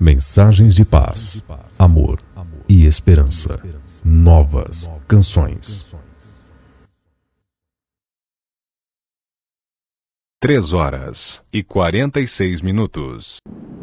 Mensagens de paz, amor e esperança. Novas canções. 3 horas e 46 minutos.